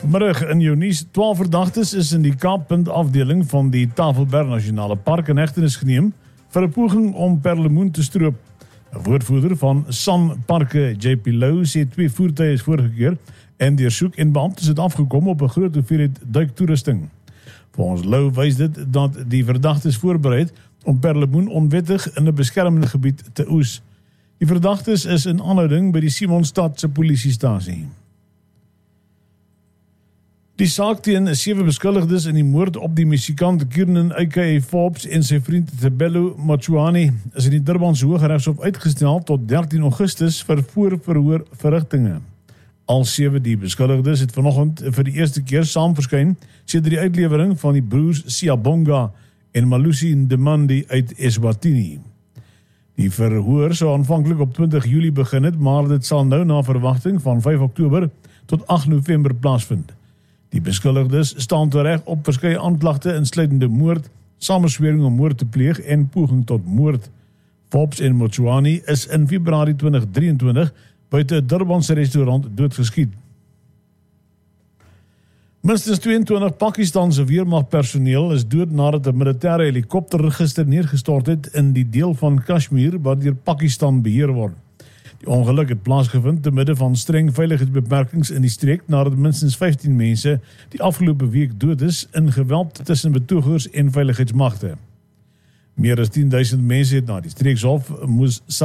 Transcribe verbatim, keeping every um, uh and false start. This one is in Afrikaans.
Vanmiddag in jou nuus, twaalf verdagtes is in die Kaappunt afdeling van die Tafelberg Nasionale Park in hegtenis geneem vir 'n poging om perlemoen te stroop. 'n Woordvoerder van San Parke, J P Lou, sê twee voertuie is voorgekeer en deursoek en beamptes het afgekom op 'n groot hoeveelheid duiktoerusting. Volgens Lou wys dit dat die verdagtes voorberei het om perlemoen onwettig in 'n beskermde gebied te oes. Die verdagtes is in aanhouding by die Simonstad se polisiestasie. Die saak teen sewe beskuldigdes in die moord op die musikant Kiernan A K A Forbes en sy vriend Tebelo Motswane is in die Durbanse Hooggeregshof uitgestel tot dertien Augustus vir voorverhoor verrigtinge. Al sewe die beskuldigdes het vanoggend vir die eerste keer saam verskyn sedert die uitlewering van die broers Siyabonga en Malusi Ndemandi uit Eswatini. Die verhoor sou aanvanklik op twintig Julie begin het, maar dit sal nou na verwagting van vyf Oktober tot agt November plaasvind. Die beskuldigdes staan tereg op verskeie aanklagte insluitende moord, samenswering om moord te pleeg en poging tot moord. Forbes en Motswane is in Februarie twintig drieëntwintig buite 'n Durbanse restaurant doodgeskiet. Minstens tweeëntwintig Pakistanse weermagpersoneel is dood nadat 'n militêre helikopter gister neergestort het in die deel van Kashmir wat deur Pakistan beheer word. Die ongeluk het plaasgevind te midde van streng veiligheidsbeperkings in die streek nadat minstens vyftien mense die afgelope week dood is in geweld tussen betogers en veiligheidsmagte. Meer as tien duisend mense het na die streekshof moes